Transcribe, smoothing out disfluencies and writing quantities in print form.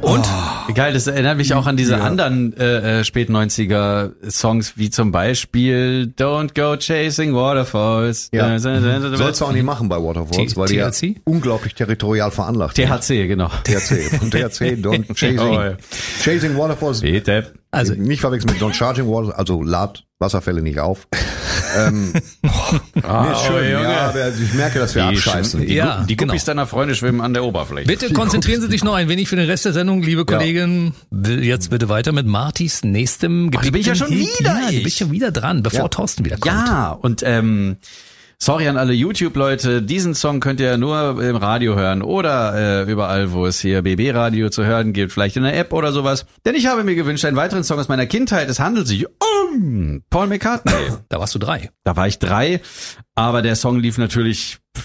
Und? Geil, das erinnert mich auch an diese anderen spät 90er Songs, wie zum Beispiel Don't Go Chasing Waterfalls. Ja. Sollst du auch nicht machen bei Waterfalls, weil die ja THC? unglaublich territorial veranlagt sind. THC, genau. THC. Von THC, Don't Chasing. Chasing Waterfalls. Bitte. Also nicht verwechseln mit Don't Charging Water, also lad Wasserfälle nicht auf. Nee, schön, Junge. ja, aber ich merke, dass wir abscheißen. Die Guppies deiner Freunde schwimmen an der Oberfläche. Bitte konzentrieren Sie sich noch ein wenig für den Rest der Sendung, liebe Kollegen. Jetzt bitte weiter mit Martys nächstem da bin ich ja schon Hit. wieder. Ja, du bist schon wieder dran, bevor Thorsten wieder kommt. Ja, und sorry an alle YouTube-Leute, diesen Song könnt ihr nur im Radio hören oder überall, wo es hier BB-Radio zu hören gibt, vielleicht in der App oder sowas. Denn ich habe mir gewünscht, einen weiteren Song aus meiner Kindheit. Es handelt sich um Paul McCartney. Da warst du 3. Da war ich 3, aber der Song lief natürlich